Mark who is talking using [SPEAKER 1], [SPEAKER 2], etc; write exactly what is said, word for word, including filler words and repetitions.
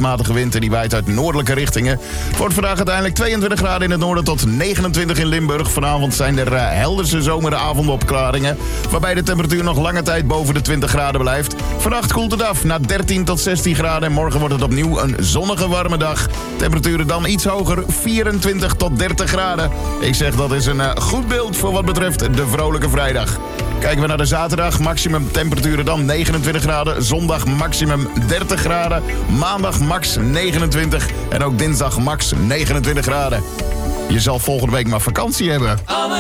[SPEAKER 1] matige wind en die waait uit noordelijke richtingen. Het wordt vandaag uiteindelijk tweeëntwintig graden in het noorden tot negenentwintig in Limburg. Vanavond zijn er uh, helderse zomeravondopklaringen, waarbij de temperatuur nog lange tijd boven de twintig graden blijft. Vannacht koelt het af naar dertien tot zestien graden en morgen wordt het opnieuw een zonnige warme dag. Temperaturen dan iets hoger, vierentwintig tot dertig graden. Ik zeg dat is een uh, goed beeld voor wat betreft de vrolijke vrijdag. Kijken we naar de zaterdag, maximum temperaturen dan negenentwintig graden. Zondag maximum dertig graden. Maandag max negenentwintig. En ook dinsdag max negenentwintig graden. Je zal volgende week maar vakantie hebben.